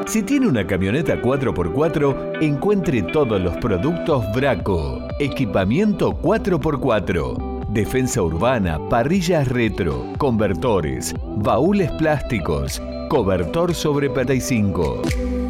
Si tiene una camioneta 4x4, encuentre todos los productos Braco. Equipamiento 4x4. Defensa urbana, parrillas retro, convertores, baúles plásticos, cobertor sobre 45.